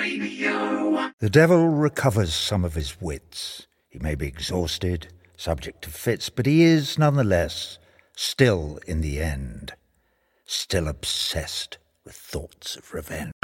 The devil recovers some of his wits. He may be exhausted, subject to fits, but he is, nonetheless, still in the end, still obsessed with thoughts of revenge.